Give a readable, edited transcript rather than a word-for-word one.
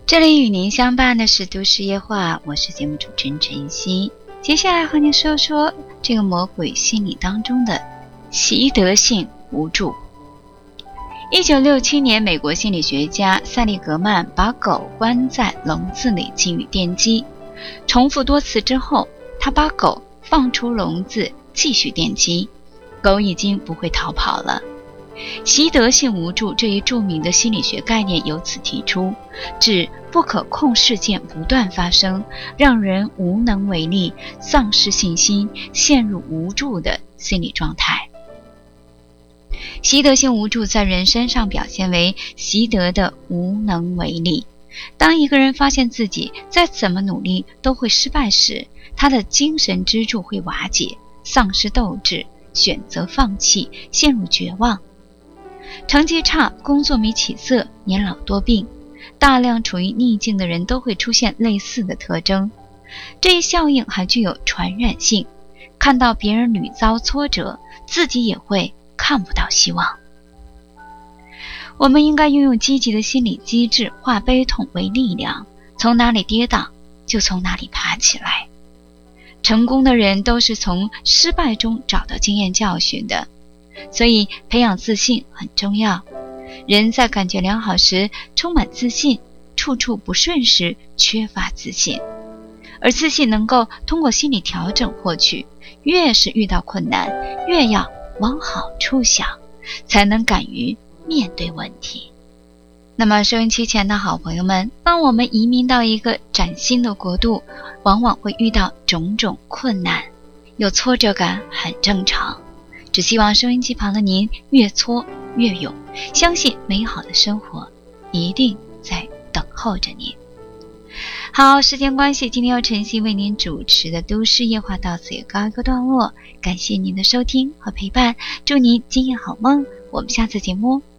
这里与您相伴的是都市夜话，我是节目主持人陈曦。接下来和您说说这个魔鬼心理当中的习得性无助。1967年，美国心理学家塞利格曼把狗关在笼子里给予电击，重复多次之后，他把狗放出笼子继续电击，狗已经不会逃跑了。习得性无助这一著名的心理学概念由此提出，指不可控事件不断发生，让人无能为力、丧失信心、陷入无助的心理状态。习得性无助在人身上表现为习得的无能为力。当一个人发现自己再怎么努力都会失败时，他的精神支柱会瓦解，丧失斗志，选择放弃，陷入绝望。成绩差，工作没起色，年老多病，大量处于逆境的人都会出现类似的特征。这一效应还具有传染性，看到别人屡遭挫折，自己也会看不到希望。我们应该运用积极的心理机制，化悲痛为力量，从哪里跌倒就从哪里爬起来。成功的人都是从失败中找到经验教训的，所以培养自信很重要。人在感觉良好时充满自信，处处不顺时缺乏自信。而自信能够通过心理调整获取，越是遇到困难，越要往好处想，才能敢于面对问题。那么收音机前的好朋友们，当我们移民到一个崭新的国度，往往会遇到种种困难，有挫折感很正常。只希望收音机旁的您越挫越勇，相信美好的生活一定在等候着您。好，时间关系，今天由晨曦为您主持的都市夜话到此也告一个段落，感谢您的收听和陪伴，祝您今夜好梦，我们下次节目